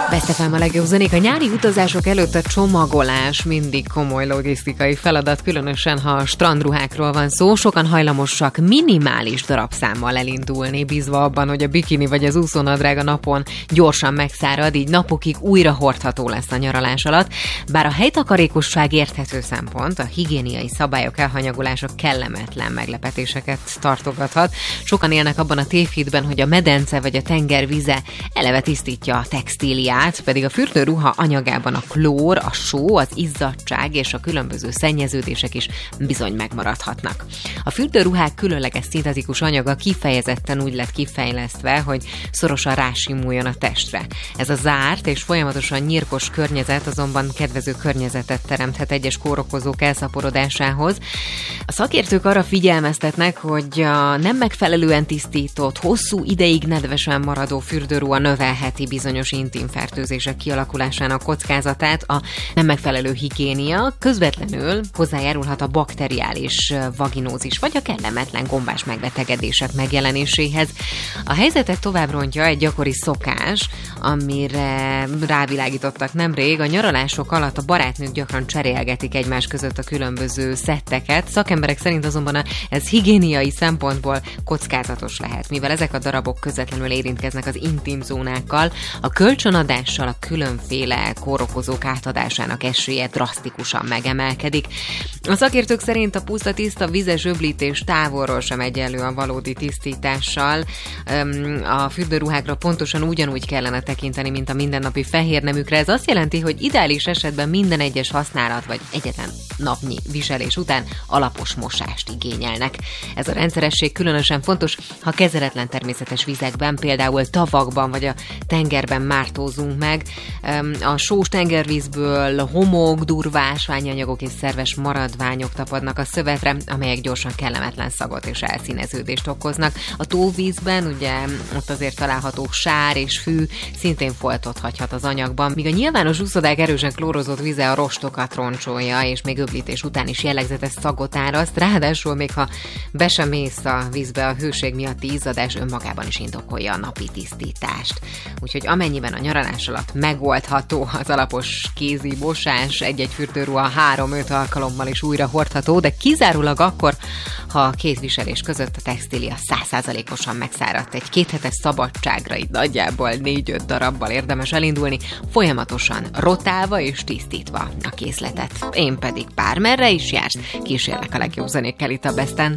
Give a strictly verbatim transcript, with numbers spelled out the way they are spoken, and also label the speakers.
Speaker 1: Best ef em a legjobb zenék. A nyári utazások előtt a csomagolás mindig komoly logisztikai feladat, különösen ha a strandruhákról van szó. Sokan hajlamosak minimális darabszámmal elindulni, bízva abban, hogy a bikini vagy az úszónadrág a napon gyorsan megszárad, így napokig újra hordható lesz a nyaralás alatt. Bár a helytakarékosság érthető szempont, a higiéniai szabályok elhanyagolása kellemetlen meglepetéseket tartogathat. Sokan élnek abban a tévhitben, hogy a medence vagy a tenger vize eleve tisztítja a textíliát, pedig a fürdőruha anyagában a klór, a só, az izzadtság és a különböző szennyeződések is bizony megmaradhatnak. A fürdőruhák különleges szintetikus anyaga kifejezetten úgy lett kifejlesztve, hogy szorosan rásimuljon a testre. Ez a zárt és folyamatosan nyírkos környezet azonban kedvező környezetet teremthet egyes kórokozók elszaporodásához. A szakértők arra figyelmeztetnek, hogy a nem megfelelően tisztított, hosszú ideig nedvesen maradó fürdőruha növelheti bizonyos intim fertőzések kialakulásának kockázatát. A nem megfelelő higiénia közvetlenül hozzájárulhat a bakteriális vaginózis vagy a kellemetlen gombás megbetegedések megjelenéséhez. A helyzetet tovább rontja egy gyakori szokás, amire rávilágítottak nemrég. A nyaralások alatt a barátnők gyakran cserélgetik egymás között a különböző szetteket. Szakemberek szerint azonban ez higiéniai szempontból kockázatos lehet, mivel ezek a darabok közvetlenül érintkeznek az intim zónákkal. A kölcsönadással a különféle kórokozók átadásának esélye drasztikusan megemelkedik. A szakértők szerint a puszta tiszta vizes öblítés távolról sem egyenlő a valódi tisztítással. A fürdőruhákra pontosan ugyanúgy kellene tekinteni, mint a mindennapi fehérneműkre. Ez azt jelenti, hogy ideális esetben minden egyes használat vagy egyetlen napnyi viselés után alapos mosást igényelnek. Ez a rendszeresség különösen fontos, ha kezeletlen természetes vizekben, például tavakban vagy a tengerben mártózunk meg. A sós tengervízből homok, durva ásványanyagok és szerves maradványok tapadnak a szövetre, amelyek gyorsan kellemetlen szagot és elszíneződést okoznak. A tóvízben ugye ott azért található sár és fű szintén foltot hagyhat az anyagban, míg a nyilvános úszodák erősen klórozott vize a rostokat roncsolja, és még öblítés után is jellegzetes szagot áraszt, ráadásul még ha be sem mész a vízbe, a hőség miatti izzadás önmagában is indokolja a napi tisztítást. Úgyhogy amennyiben a nyaralás alatt megoldható az alapos kézi mosás, egy-egy fürdőruha három-öt alkalommal is újra hordható, de kizárólag akkor, ha a két viselés között a textília száz százalékosan megszáradt. Egy kéthetes szabadságra itt nagyjából négy-öt darabbal érdemes elindulni, folyamatosan rotálva és tisztítva a készletet. Én pedig bármerre is jársz, kísérlek a legjobb zenékkel itt a Besten.